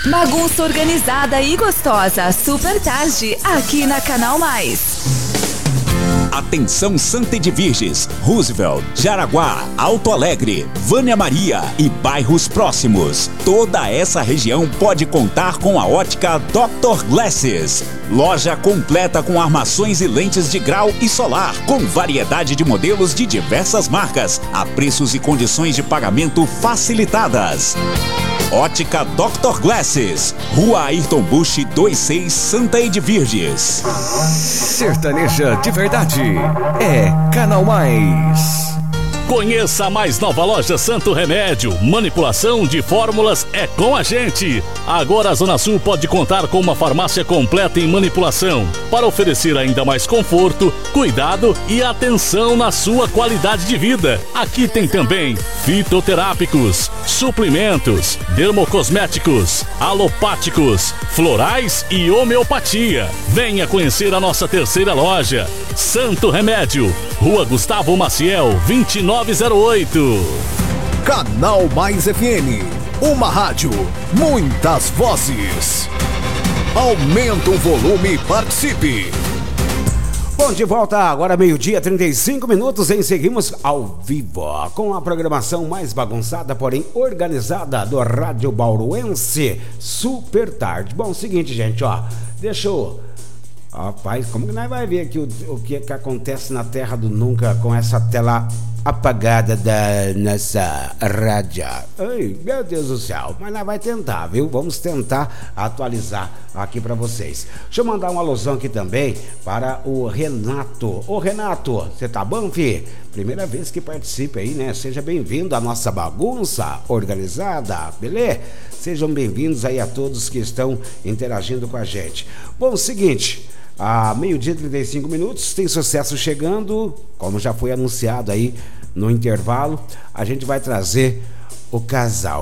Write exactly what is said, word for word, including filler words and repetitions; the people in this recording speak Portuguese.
Bagunça organizada e gostosa, super tarde, aqui na Canal Mais. Atenção Santa Edviges, Roosevelt, Jaraguá, Alto Alegre, Vânia Maria e bairros próximos. Toda essa região pode contar com a ótica doutor Glasses. Loja completa com armações e lentes de grau e solar, com variedade de modelos de diversas marcas, a preços e condições de pagamento facilitadas. Ótica doutor Glasses, Rua Ayrton Busch vinte e seis, Santa Edviges. Sertaneja de verdade é Canal Mais. Conheça a mais nova loja Santo Remédio. Manipulação de fórmulas é com a gente. Agora a Zona Sul pode contar com uma farmácia completa em manipulação para oferecer ainda mais conforto, cuidado e atenção na sua qualidade de vida. Aqui tem também fitoterápicos, suplementos, dermocosméticos, alopáticos, florais e homeopatia. Venha conhecer a nossa terceira loja, Santo Remédio, Rua Gustavo Maciel, vinte e nove zero oito. Canal Mais F M, uma rádio, muitas vozes. Aumenta o volume e participe. Bom, de volta agora meio-dia, trinta e cinco minutos, em seguimos ao vivo com a programação mais bagunçada, porém organizada do Rádio Bauruense, super tarde. Bom, seguinte, gente, ó, deixa eu... Rapaz, como que nós vai ver aqui o, o que, que acontece na Terra do Nunca com essa tela apagada da nossa rádio? Ai, meu Deus do céu, mas nós vai tentar, viu? Vamos tentar atualizar aqui para vocês. Deixa eu mandar uma alusão aqui também para o Renato. Ô Renato, você tá bom, fi? Primeira vez que participa aí, né? Seja bem-vindo à nossa bagunça organizada, beleza? Sejam bem-vindos aí a todos que estão interagindo com a gente. Bom, seguinte... A meio-dia, trinta e cinco minutos, tem sucesso chegando, como já foi anunciado aí no intervalo, a gente vai trazer o casal